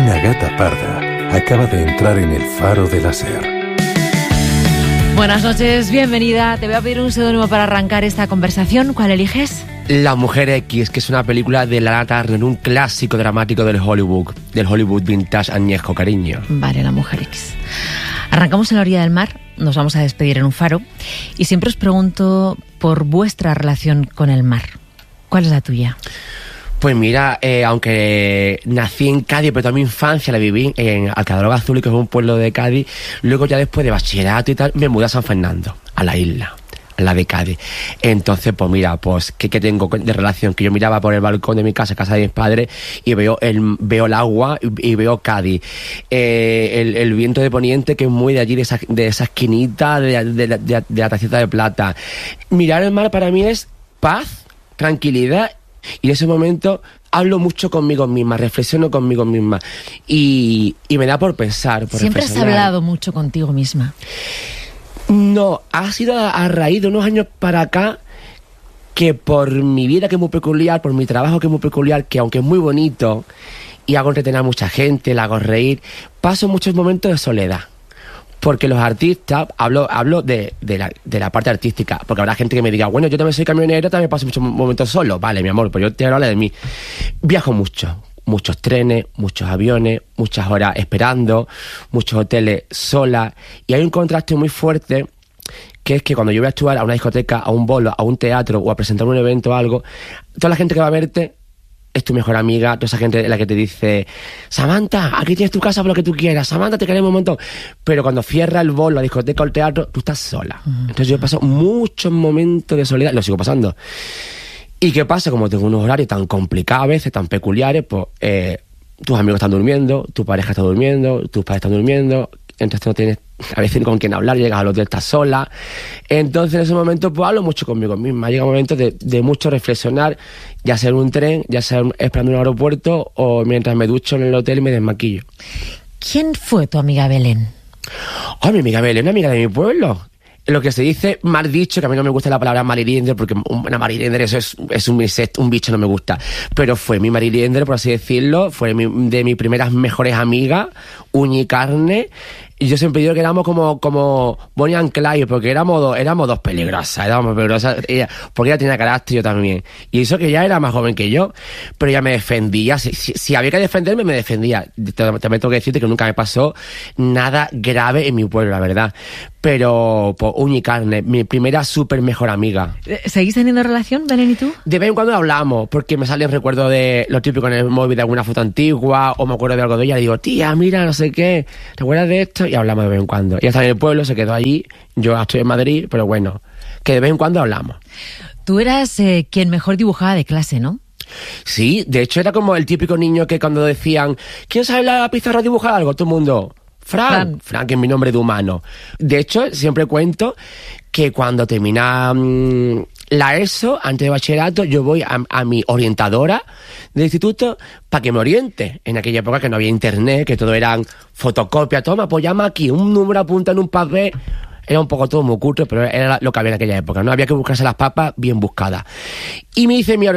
Una gata parda acaba de entrar en el faro de la SER. Buenas noches, bienvenida. Te voy a pedir un seudónimo para arrancar esta conversación. ¿Cuál eliges? La Mujer X, que es una película de Lana Turner, un clásico dramático del Hollywood vintage añejo, cariño. Vale, La Mujer X. Arrancamos en la orilla del mar, nos vamos a despedir en un faro y siempre os pregunto por vuestra relación con el mar. ¿Cuál es la tuya? Pues mira, aunque nací en Cádiz, pero toda mi infancia la viví en Alcalá Azul, que es un pueblo de Cádiz. Luego ya después de bachillerato y tal, me mudé a San Fernando, a la isla, a la de Cádiz. Entonces, pues mira, pues ¿qué tengo de relación? Que yo miraba por el balcón de mi casa de mis padres, y veo el agua y veo Cádiz. El viento de poniente, que es muy de allí, de esa esquinita de la tacita de plata. Mirar el mar para mí es paz, tranquilidad. Y en ese momento hablo mucho conmigo misma, reflexiono conmigo misma. Y me da por pensar, por ¿Siempre has hablado mucho contigo misma? No, ha sido a raíz de unos años para acá, que por mi vida, que es muy peculiar, por mi trabajo, que es muy peculiar, que aunque es muy bonito y hago entretener a mucha gente, la hago reír, paso muchos momentos de soledad. Porque los artistas, hablo de la parte artística, porque habrá gente que me diga, bueno, yo también soy camionero, también paso muchos momentos solo. Vale, mi amor, pues yo te hablo de mí. Viajo mucho, muchos trenes, muchos aviones, muchas horas esperando, muchos hoteles sola, y hay un contraste muy fuerte, que es que cuando yo voy a actuar a una discoteca, a un bolo, a un teatro o a presentar un evento o algo, toda la gente que va a verte es tu mejor amiga, toda esa gente la que te dice, Samantha, aquí tienes tu casa por lo que tú quieras, Samantha, te queremos un montón. Pero cuando cierra el bolo, la discoteca o el teatro, tú estás sola. Entonces yo paso muchos momentos de soledad, lo sigo pasando. ¿Y qué pasa? Como tengo unos horarios tan complicados a veces, tan peculiares, pues tus amigos están durmiendo, tu pareja está durmiendo, tus padres están durmiendo, entonces no tienes a veces con quien hablar, llegas al hotel, estás sola. Entonces en ese momento pues hablo mucho conmigo misma. Llega un momento de mucho reflexionar, ya sea en un tren, ya sea esperando en un aeropuerto, o mientras me ducho en el hotel y me desmaquillo. ¿ ¿Quién fue tu amiga Belén? Oh, mi amiga Belén, una amiga de mi pueblo. Lo que se dice mal dicho, que a mí no me gusta la palabra mariliender, porque una mariliender eso es un insecto, un bicho, no me gusta. Pero fue mi mariliender, por así decirlo, fue de mis primeras mejores amigas, uña y carne. Y yo siempre digo que éramos como Bonnie and Clyde, porque éramos dos peligrosas, porque ella tenía carácter, yo también. Y eso que ella era más joven que yo, pero ella me defendía. Si había que defenderme, me defendía. También tengo que decirte que nunca me pasó nada grave en mi pueblo, la verdad. Pero, pues, uña y carne, mi primera súper mejor amiga. ¿Seguís teniendo relación, Belén y tú? De vez en cuando hablamos, porque me salen recuerdos de lo típico en el móvil, de alguna foto antigua, o me acuerdo de algo de ella, y digo, tía, mira, no sé qué, ¿te acuerdas de esto? Y hablamos de vez en cuando. Ella está en el pueblo, se quedó allí, yo estoy en Madrid, pero bueno, que de vez en cuando hablamos. Tú eras quien mejor dibujaba de clase, ¿no? Sí, de hecho era como el típico niño que cuando decían, ¿quién sabe la pizarra dibujar algo? Todo el mundo, Fran, que es mi nombre de humano. De hecho, siempre cuento que cuando termina la ESO, antes de bachillerato, yo voy a mi orientadora del instituto para que me oriente. En aquella época que no había internet, que todo eran fotocopias, toma, pues llama aquí, un número apunta en un papel. Era un poco todo muy cutre, pero era lo que había en aquella época, ¿no? Había que buscarse las papas bien buscadas. Y me dice mi